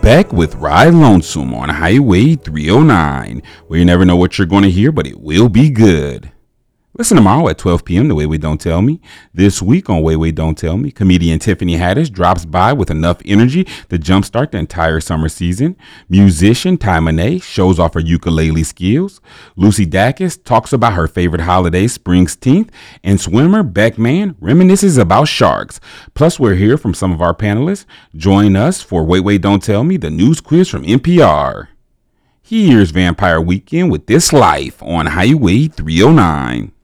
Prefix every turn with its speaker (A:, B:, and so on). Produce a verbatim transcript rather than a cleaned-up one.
A: back with Ride Lonesome on Highway three oh nine, where you never know what you're going to hear, but it will be good. Listen tomorrow at twelve p.m. to Wait Wait Don't Tell Me. This week on Wait Wait Don't Tell Me, comedian Tiffany Haddish drops by with enough energy to jumpstart the entire summer season. Musician Ty Monet shows off her ukulele skills. Lucy Dacus talks about her favorite holiday, Springsteenth. And swimmer Beck Mann reminisces about sharks. Plus, we'll hear from some of our panelists. Join us for Wait Wait Don't Tell Me, the news quiz from N P R. Here's Vampire Weekend with This Life on Highway three oh nine.